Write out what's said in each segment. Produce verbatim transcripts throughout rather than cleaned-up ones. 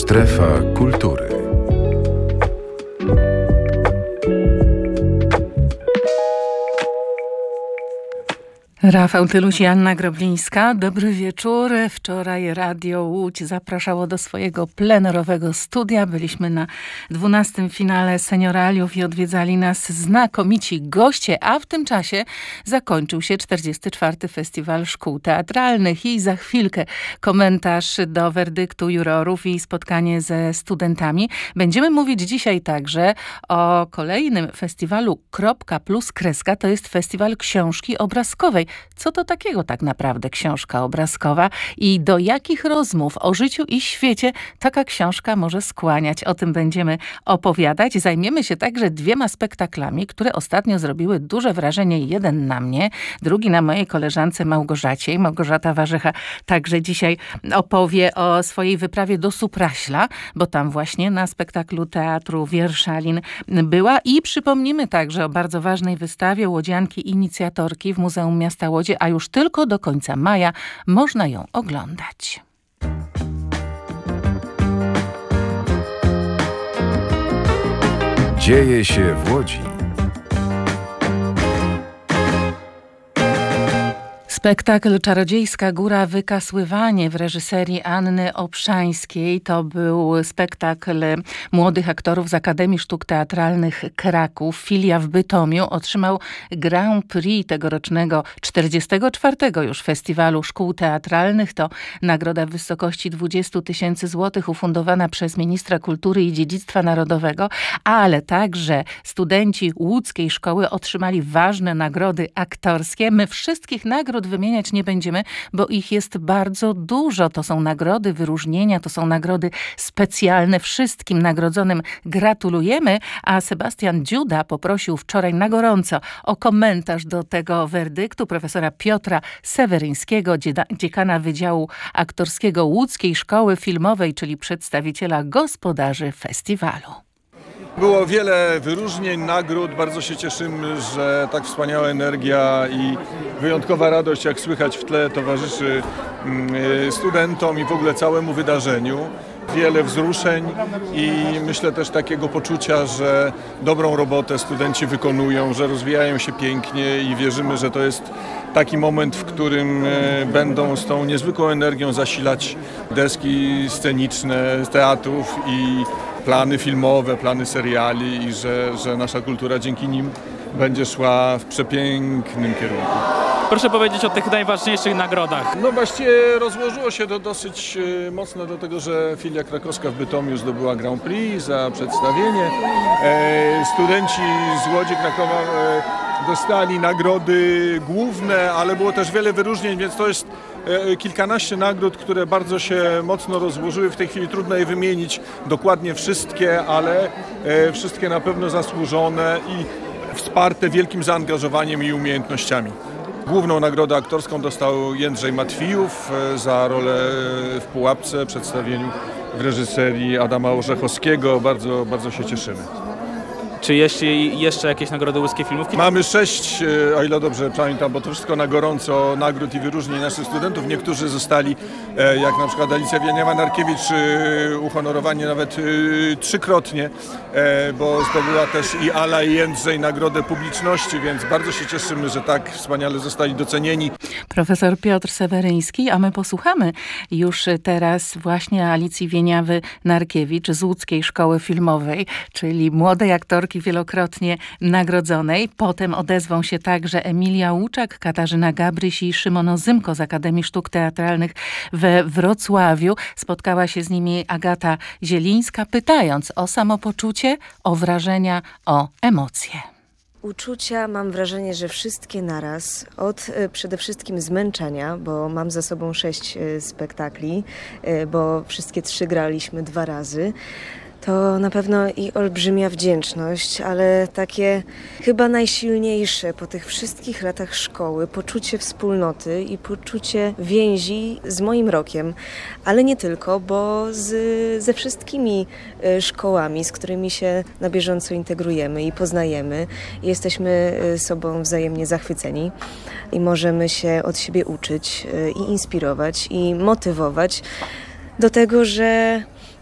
Strefa kultury. Rafał Tyluś i Anna Groblińska. Dobry wieczór. Wczoraj Radio Łódź zapraszało do swojego plenerowego studia. Byliśmy na dwunastym finale senioraliów i odwiedzali nas znakomici goście, a w tym czasie zakończył się czterdziesty czwarty Festiwal Szkół Teatralnych i za chwilkę komentarz do werdyktu jurorów i spotkanie ze studentami. Będziemy mówić dzisiaj także o kolejnym festiwalu Kropka plus Kreska. To jest festiwal książki obrazkowej. Co to takiego tak naprawdę książka obrazkowa i do jakich rozmów o życiu i świecie taka książka może skłaniać? O tym będziemy opowiadać. Zajmiemy się także dwiema spektaklami, które ostatnio zrobiły duże wrażenie. Jeden na mnie, drugi na mojej koleżance Małgorzacie. Małgorzata Warzecha także dzisiaj opowie o swojej wyprawie do Supraśla, bo tam właśnie na spektaklu Teatru Wierszalin była. I przypomnimy także o bardzo ważnej wystawie Łodzianki Inicjatorki w Muzeum Miasta Łodzie, a już tylko do końca maja można ją oglądać. Dzieje się w Łodzi. Spektakl Czarodziejska Góra Wykasływanie w reżyserii Anny Obszańskiej. To był spektakl młodych aktorów z Akademii Sztuk Teatralnych Kraków. Filia w Bytomiu otrzymał Grand Prix tegorocznego czterdziestego czwartego już Festiwalu Szkół Teatralnych. To nagroda w wysokości dwadzieścia tysięcy złotych ufundowana przez ministra kultury i dziedzictwa narodowego, ale także studenci łódzkiej szkoły otrzymali ważne nagrody aktorskie. My wszystkich nagród wymieniać nie będziemy, bo ich jest bardzo dużo. To są nagrody, wyróżnienia, to są nagrody specjalne. Wszystkim nagrodzonym gratulujemy, a Sebastian Dziuda poprosił wczoraj na gorąco o komentarz do tego werdyktu profesora Piotra Seweryńskiego, dziekana Wydziału Aktorskiego Łódzkiej Szkoły Filmowej, czyli przedstawiciela gospodarzy festiwalu. Było wiele wyróżnień, nagród. Bardzo się cieszymy, że tak wspaniała energia i wyjątkowa radość, jak słychać w tle, towarzyszy studentom i w ogóle całemu wydarzeniu. Wiele wzruszeń i myślę też takiego poczucia, że dobrą robotę studenci wykonują, że rozwijają się pięknie i wierzymy, że to jest taki moment, w którym będą z tą niezwykłą energią zasilać deski sceniczne z teatrów i plany filmowe, plany seriali i że, że nasza kultura dzięki nim będzie szła w przepięknym kierunku. Proszę powiedzieć o tych najważniejszych nagrodach. No właściwie rozłożyło się to dosyć mocno do tego, że filia krakowska w Bytomiu zdobyła Grand Prix za przedstawienie. E, studenci z Łodzi, Krakowa e, dostali nagrody główne, ale było też wiele wyróżnień, więc to jest e, kilkanaście nagród, które bardzo się mocno rozłożyły. W tej chwili trudno je wymienić dokładnie wszystkie, ale e, wszystkie na pewno zasłużone i wsparte wielkim zaangażowaniem i umiejętnościami. Główną nagrodę aktorską dostał Jędrzej Matwijów za rolę w Pułapce, przedstawieniu w reżyserii Adama Orzechowskiego. Bardzo, bardzo się cieszymy. Czy jeśli jeszcze jakieś nagrody łódzkiej filmówki? Mamy sześć, o ile dobrze pamiętam, bo to wszystko na gorąco, nagród i wyróżnień naszych studentów. Niektórzy zostali, jak na przykład Alicja Wieniawa-Narkiewicz, uhonorowani nawet trzykrotnie, bo zdobyła też i Ala i Jędrzej nagrodę publiczności, więc bardzo się cieszymy, że tak wspaniale zostali docenieni. Profesor Piotr Seweryński, a my posłuchamy już teraz właśnie Alicji Wieniawy-Narkiewicz z Łódzkiej Szkoły Filmowej, czyli młodej aktorki wielokrotnie nagrodzonej. Potem odezwą się także Emilia Łuczak, Katarzyna Gabryś i Szymon Ozymko z Akademii Sztuk Teatralnych we Wrocławiu. Spotkała się z nimi Agata Zielińska, pytając o samopoczucie, o wrażenia, o emocje. Uczucia mam wrażenie, że wszystkie naraz, od y, przede wszystkim zmęczenia, bo mam za sobą sześć y, spektakli, y, bo wszystkie trzy graliśmy dwa razy. To na pewno i olbrzymia wdzięczność, ale takie chyba najsilniejsze po tych wszystkich latach szkoły poczucie wspólnoty i poczucie więzi z moim rokiem, ale nie tylko, bo z, ze wszystkimi szkołami, z którymi się na bieżąco integrujemy i poznajemy. Jesteśmy sobą wzajemnie zachwyceni i możemy się od siebie uczyć i inspirować i motywować do tego, że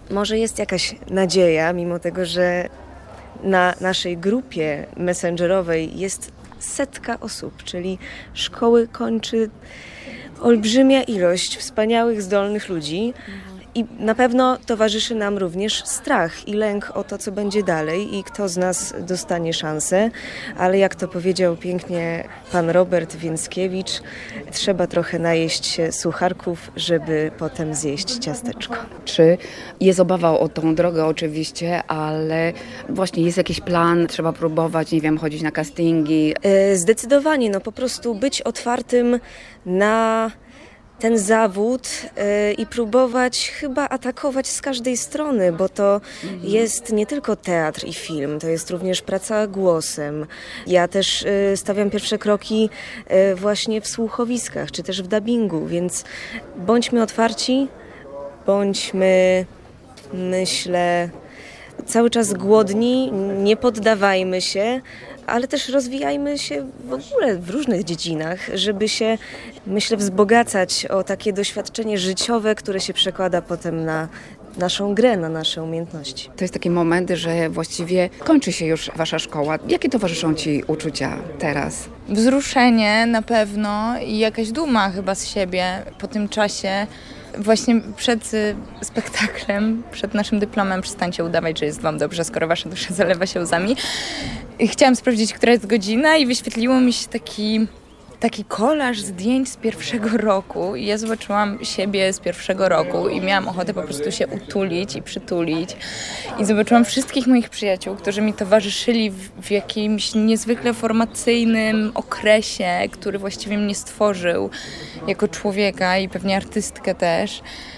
może jest jakaś nadzieja, mimo tego, że na naszej grupie messengerowej jest setka osób, czyli szkoły kończy olbrzymia ilość wspaniałych, zdolnych ludzi. I na pewno towarzyszy nam również strach i lęk o to, co będzie dalej i kto z nas dostanie szansę. Ale jak to powiedział pięknie pan Robert Więckiewicz, trzeba trochę najeść się sucharków, żeby potem zjeść ciasteczko. Czy jest obawa o tą drogę oczywiście, ale właśnie jest jakiś plan, trzeba próbować, nie wiem, chodzić na castingi? Zdecydowanie, no po prostu być otwartym na ten zawód y, i próbować chyba atakować z każdej strony, bo to mhm. jest nie tylko teatr i film, to jest również praca głosem. Ja też y, stawiam pierwsze kroki y, właśnie w słuchowiskach, czy też w dubbingu, więc bądźmy otwarci, bądźmy, myślę, cały czas głodni, nie poddawajmy się, ale też rozwijajmy się w ogóle w różnych dziedzinach, żeby się, myślę, wzbogacać o takie doświadczenie życiowe, które się przekłada potem na naszą grę, na nasze umiejętności. To jest taki moment, że właściwie kończy się już wasza szkoła. Jakie towarzyszą ci uczucia teraz? Wzruszenie na pewno i jakaś duma chyba z siebie po tym czasie. Właśnie przed spektaklem, przed naszym dyplomem przestańcie udawać, że jest wam dobrze, skoro wasza dusza zalewa się łzami. I chciałam sprawdzić, która jest godzina i wyświetliło mi się taki, taki kolaż zdjęć z pierwszego roku. I ja zobaczyłam siebie z pierwszego roku i miałam ochotę po prostu się utulić i przytulić. I zobaczyłam wszystkich moich przyjaciół, którzy mi towarzyszyli w, w jakimś niezwykle formacyjnym okresie, który właściwie mnie stworzył jako człowieka i pewnie artystkę też.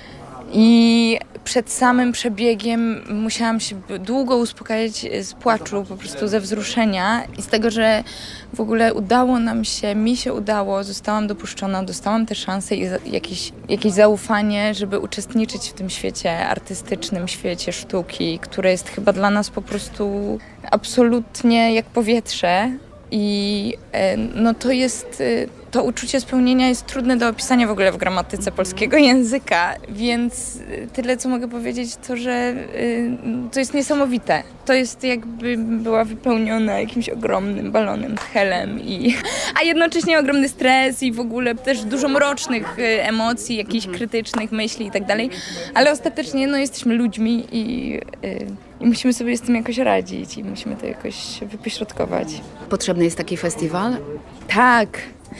I przed samym przebiegiem musiałam się długo uspokajać z płaczu, po prostu ze wzruszenia i z tego, że w ogóle udało nam się, mi się udało, zostałam dopuszczona, dostałam tę szansę i jakieś, jakieś zaufanie, żeby uczestniczyć w tym świecie artystycznym, świecie sztuki, które jest chyba dla nas po prostu absolutnie jak powietrze. I no to jest, to uczucie spełnienia jest trudne do opisania w ogóle w gramatyce polskiego języka, więc tyle co mogę powiedzieć to, że to jest niesamowite. To jest jakby była wypełniona jakimś ogromnym balonem, helem, i, a jednocześnie ogromny stres i w ogóle też dużo mrocznych emocji, jakichś krytycznych myśli i tak dalej, ale ostatecznie no jesteśmy ludźmi i I musimy sobie z tym jakoś radzić i musimy to jakoś wypośrodkować. Potrzebny jest taki festiwal? Tak,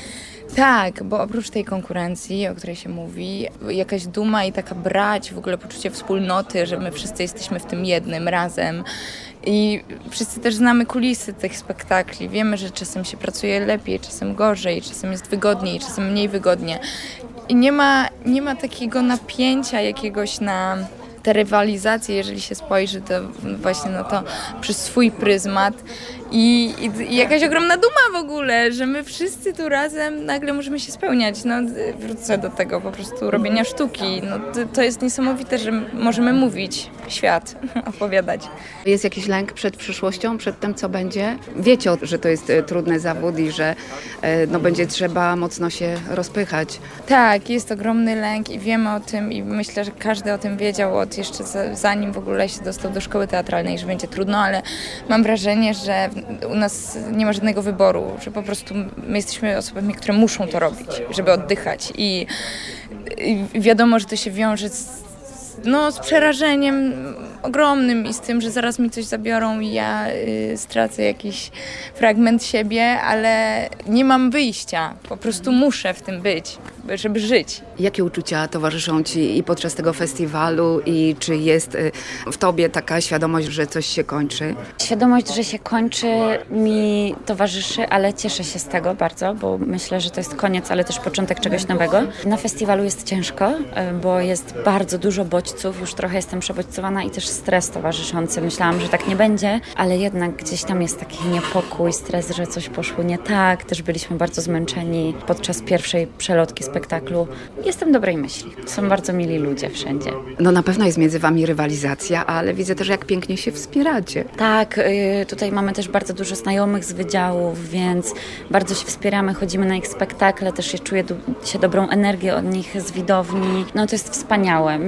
tak, bo oprócz tej konkurencji, o której się mówi, jakaś duma i taka brać, w ogóle poczucie wspólnoty, że my wszyscy jesteśmy w tym jednym, razem. I wszyscy też znamy kulisy tych spektakli. Wiemy, że czasem się pracuje lepiej, czasem gorzej, czasem jest wygodniej, czasem mniej wygodnie. I nie ma, nie ma takiego napięcia jakiegoś na te rywalizacje, jeżeli się spojrzy to właśnie na to przez swój pryzmat i, i, i jakaś ogromna duma w ogóle, że my wszyscy tu razem nagle możemy się spełniać. No, wrócę do tego po prostu robienia sztuki. No, to, to jest niesamowite, że możemy mówić świat, opowiadać. Jest jakiś lęk przed przyszłością, przed tym, co będzie? Wiecie, że to jest trudny zawód i że no, będzie trzeba mocno się rozpychać. Tak, jest ogromny lęk i wiemy o tym i myślę, że każdy o tym wiedział od jeszcze zanim w ogóle się dostał do szkoły teatralnej, że będzie trudno, ale mam wrażenie, że u nas nie ma żadnego wyboru, że po prostu my jesteśmy osobami, które muszą to robić, żeby oddychać i, i wiadomo, że to się wiąże z, no, z przerażeniem ogromnym i z tym, że zaraz mi coś zabiorą i ja y, stracę jakiś fragment siebie, ale nie mam wyjścia, po prostu muszę w tym być, żeby żyć. Jakie uczucia towarzyszą ci i podczas tego festiwalu i czy jest w tobie taka świadomość, że coś się kończy? Świadomość, że się kończy mi towarzyszy, ale cieszę się z tego bardzo, bo myślę, że to jest koniec, ale też początek czegoś nowego. Na festiwalu jest ciężko, bo jest bardzo dużo bodźców, już trochę jestem przebodźcowana i też stres towarzyszący. Myślałam, że tak nie będzie, ale jednak gdzieś tam jest taki niepokój, stres, że coś poszło nie tak. Też byliśmy bardzo zmęczeni podczas pierwszej przelotki spektaklu. Jestem dobrej myśli. Są bardzo mili ludzie wszędzie. No na pewno jest między wami rywalizacja, ale widzę też, jak pięknie się wspieracie. Tak, tutaj mamy też bardzo dużo znajomych z wydziałów, więc bardzo się wspieramy, chodzimy na ich spektakle, też się czuję się dobrą energię od nich z widowni. No to jest wspaniałe. Myślę, że ta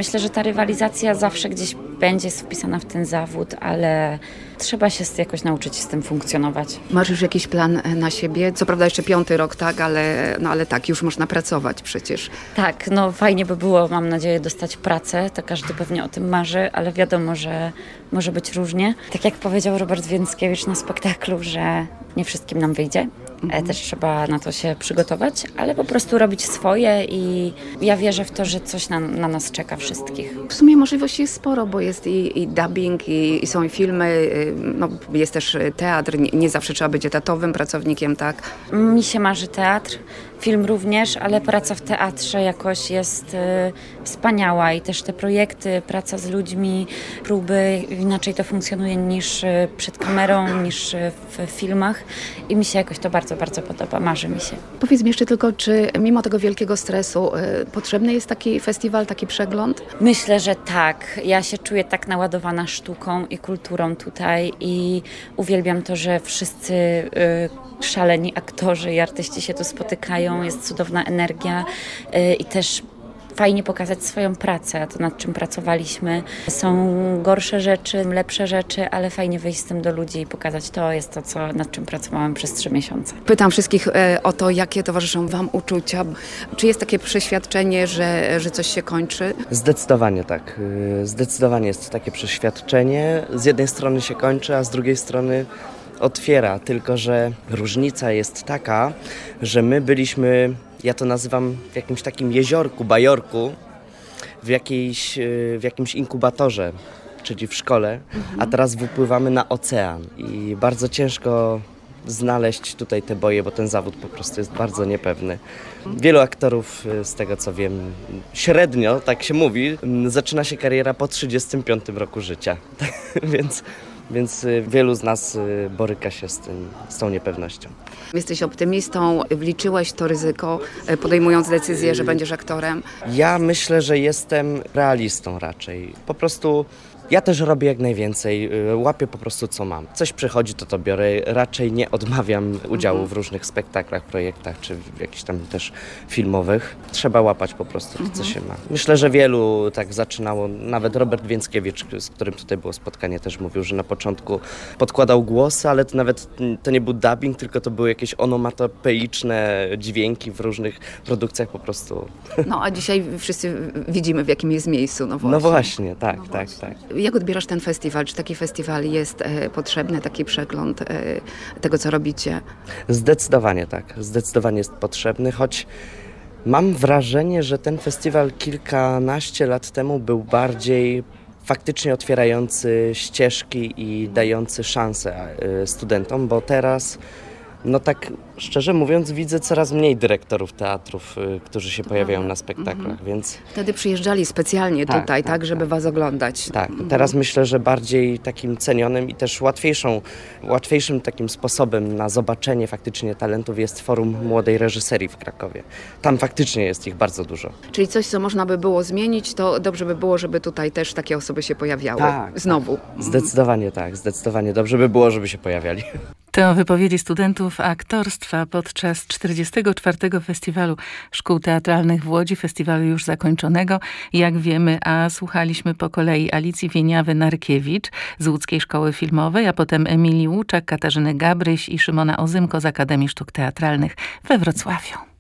rywalizacja zawsze gdzieś będzie wpisana w ten zawód, ale trzeba się jakoś nauczyć z tym funkcjonować. Masz już jakiś plan na siebie? Co prawda jeszcze piąty rok, tak, ale, no ale tak, już można pracować przecież. Tak, no fajnie by było, mam nadzieję, dostać pracę, to każdy pewnie o tym marzy, ale wiadomo, że może być różnie. Tak jak powiedział Robert Więckiewicz na spektaklu, że nie wszystkim nam wyjdzie. Mhm. Też trzeba na to się przygotować, ale po prostu robić swoje i ja wierzę w to, że coś na, na nas czeka wszystkich. W sumie możliwości jest sporo, bo jest i, i dubbing, i, i są i filmy, no, jest też teatr, nie, nie zawsze trzeba być etatowym pracownikiem, tak? Mi się marzy teatr, film również, ale praca w teatrze jakoś jest y, wspaniała i też te projekty, praca z ludźmi, próby, inaczej to funkcjonuje niż y, przed kamerą, niż y, w filmach i mi się jakoś to bardzo, bardzo podoba, marzy mi się. Powiedz mi jeszcze tylko, czy mimo tego wielkiego stresu y, potrzebny jest taki festiwal, taki przegląd? Myślę, że tak. Ja się czuję tak naładowana sztuką i kulturą tutaj i uwielbiam to, że wszyscy y, szaleni aktorzy i artyści się tu spotykają, jest cudowna energia y, i też fajnie pokazać swoją pracę, to nad czym pracowaliśmy. Są gorsze rzeczy, lepsze rzeczy, ale fajnie wyjść z tym do ludzi i pokazać to jest to, co, nad czym pracowałam przez trzy miesiące. Pytam wszystkich e, o to, jakie towarzyszą Wam uczucia. Czy jest takie przeświadczenie, że, że coś się kończy? Zdecydowanie tak. Zdecydowanie jest to takie przeświadczenie. Z jednej strony się kończy, a z drugiej strony otwiera, tylko że różnica jest taka, że my byliśmy, ja to nazywam w jakimś takim jeziorku, bajorku, w, jakiejś, w jakimś inkubatorze, czyli w szkole, mhm. a teraz wypływamy na ocean i bardzo ciężko znaleźć tutaj te boje, bo ten zawód po prostu jest bardzo niepewny. Wielu aktorów, z tego co wiem, średnio, tak się mówi, zaczyna się kariera po trzydziestym piątym roku życia, więc... Więc wielu z nas boryka się z tym, z tą niepewnością. Jesteś optymistą, wliczyłeś to ryzyko, podejmując decyzję, że będziesz aktorem? Ja myślę, że jestem realistą raczej. Po prostu ja też robię jak najwięcej, łapię po prostu co mam. Coś przychodzi, to to biorę. Raczej nie odmawiam udziału mhm. w różnych spektaklach, projektach, czy w jakichś tam też filmowych. Trzeba łapać po prostu to, co mhm. się ma. Myślę, że wielu tak zaczynało, nawet Robert Więckiewicz, z którym tutaj było spotkanie, też mówił, że na początku podkładał głosy, ale to nawet to nie był dubbing, tylko to były jakieś onomatopeiczne dźwięki w różnych produkcjach po prostu. No a dzisiaj wszyscy widzimy, w jakim jest miejscu. No właśnie, no właśnie tak, no tak, właśnie. tak. Jak odbierasz ten festiwal? Czy taki festiwal jest e, potrzebny, taki przegląd e, tego, co robicie? Zdecydowanie tak. Zdecydowanie jest potrzebny, choć mam wrażenie, że ten festiwal kilkanaście lat temu był bardziej faktycznie otwierający ścieżki i dający szansę e, studentom, bo teraz no tak szczerze mówiąc widzę coraz mniej dyrektorów teatrów, y, którzy się pojawiają na spektaklach, mm-hmm. więc... Wtedy przyjeżdżali specjalnie tak, tutaj, tak, tak żeby tak. was oglądać. Tak, teraz myślę, że bardziej takim cenionym i też łatwiejszą, łatwiejszym takim sposobem na zobaczenie faktycznie talentów jest Forum Młodej Reżyserii w Krakowie. Tam faktycznie jest ich bardzo dużo. Czyli coś, co można by było zmienić, to dobrze by było, żeby tutaj też takie osoby się pojawiały. Tak, znowu. Tak. Zdecydowanie tak, zdecydowanie dobrze by było, żeby się pojawiali. To wypowiedzi studentów aktorstwa podczas czterdziestego czwartego Festiwalu Szkół Teatralnych w Łodzi, festiwalu już zakończonego, jak wiemy, a słuchaliśmy po kolei Alicji Wieniawy-Narkiewicz z Łódzkiej Szkoły Filmowej, a potem Emilii Łuczak, Katarzyny Gabryś i Szymona Ozymko z Akademii Sztuk Teatralnych we Wrocławiu.